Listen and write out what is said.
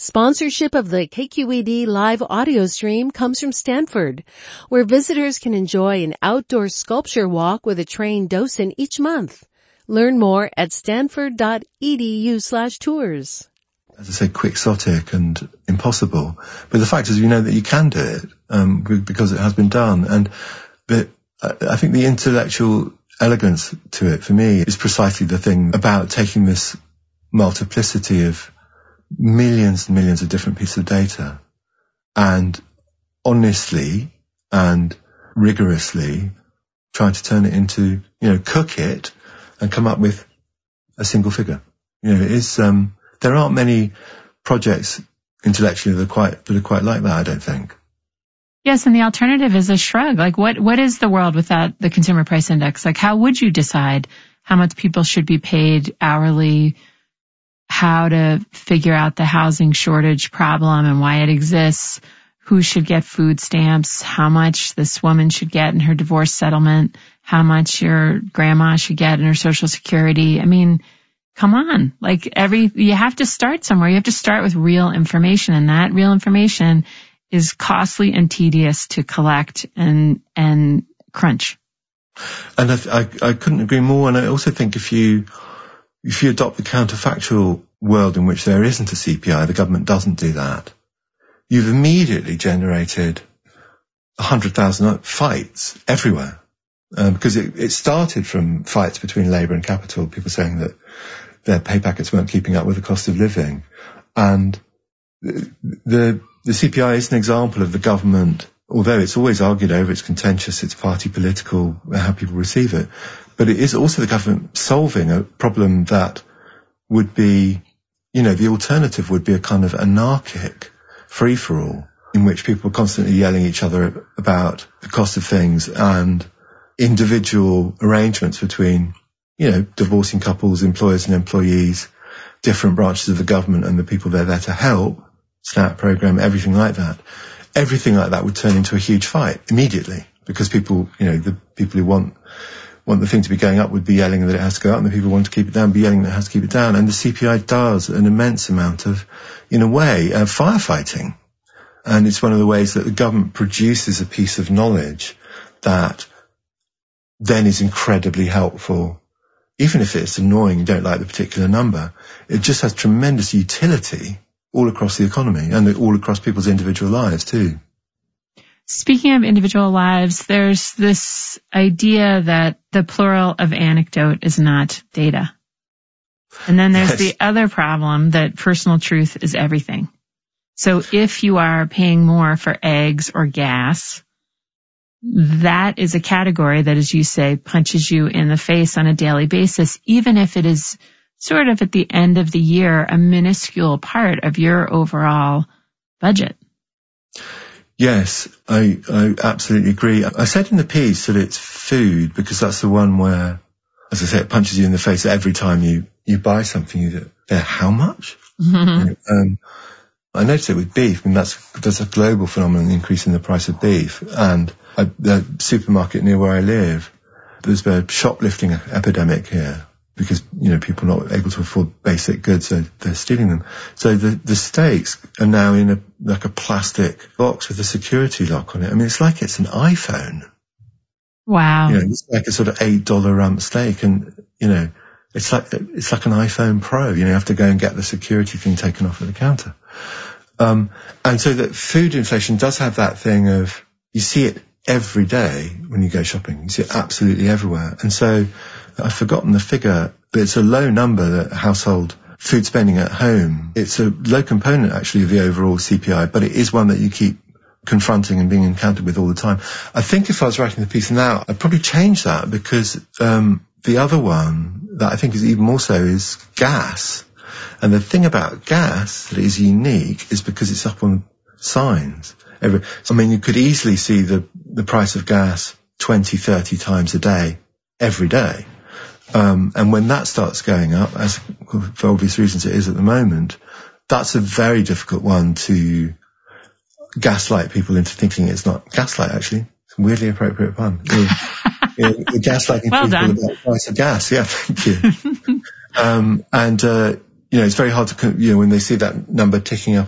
Sponsorship of the KQED live audio stream comes from Stanford, where visitors can enjoy an outdoor sculpture walk with a trained docent each month. Learn more at stanford.edu/tours. As I say, quixotic and impossible. But the fact is, you know that you can do it because it has been done. But I think the intellectual elegance to it, for me, is precisely the thing about taking this multiplicity of millions and millions of different pieces of data and honestly and rigorously trying to turn it into, cook it and come up with a single figure. It is, there aren't many projects intellectually that are quite like that, I don't think. Yes, and the alternative is a shrug. Like, what is the world without the consumer price index? Like, how would you decide how much people should be paid hourly, how to figure out the housing shortage problem and why it exists, who should get food stamps, how much this woman should get in her divorce settlement, how much your grandma should get in her Social Security? I mean, come on. Like, you have to start somewhere. You have to start with real information, and that real information is costly and tedious to collect and crunch. And I couldn't agree more. And I also think if you adopt the counterfactual world in which there isn't a CPI, the government doesn't do that, you've immediately generated 100,000 fights everywhere. Because it started from fights between Labour and Capital, people saying that their pay packets weren't keeping up with the cost of living. And the CPI is an example of the government, although it's always argued over, it's contentious, it's party political, how people receive it. But it is also the government solving a problem that would be, the alternative would be a kind of anarchic free-for-all in which people are constantly yelling at each other about the cost of things and individual arrangements between, divorcing couples, employers and employees, different branches of the government and the people they're there to help, SNAP program, everything like that. Everything like that would turn into a huge fight immediately because people, the people who want the thing to be going up would be yelling that it has to go up, and the people who want to keep it down would be yelling that it has to keep it down. And the CPI does an immense amount of, in a way, firefighting. And it's one of the ways that the government produces a piece of knowledge that then is incredibly helpful. Even if it's annoying, you don't like the particular number, it just has tremendous utility all across the economy and all across people's individual lives too. Speaking of individual lives, there's this idea that the plural of anecdote is not data. And then there's the other problem that personal truth is everything. So if you are paying more for eggs or gas, that is a category that, as you say, punches you in the face on a daily basis, even if it is sort of at the end of the year a minuscule part of your overall budget. Yes, I absolutely agree. I said in the piece that it's food because that's the one where, as I say, it punches you in the face every time you buy something. You go, how much? Mm-hmm. I noticed it with beef, and there's a global phenomenon, increase in the price of beef. And the supermarket near where I live, there's a shoplifting epidemic here because, people are not able to afford basic goods, so they're stealing them. So the steaks are now in a plastic box with a security lock on it. I mean, it's like it's an iPhone. Wow. It's like a sort of $8 steak, and, it's like an iPhone Pro. You have to go and get the security thing taken off at the counter. And so that food inflation does have that thing of, you see it every day when you go shopping. You see it absolutely everywhere. And so I've forgotten the figure, but it's a low number, that household food spending at home. It's a low component actually of the overall CPI, but it is one that you keep confronting and being encountered with all the time. I think if I was writing the piece now, I'd probably change that because the other one that I think is even more so is gas. And the thing about gas that is unique is because it's up on signs. You could easily see the price of gas 20, 30 times a day, every day. And when that starts going up, as for obvious reasons it is at the moment, that's a very difficult one to gaslight people into thinking it's not. Gaslight, actually. It's a weirdly appropriate pun. You're gaslighting people about the price of gas. Yeah, thank you. It's very hard to, when they see that number ticking up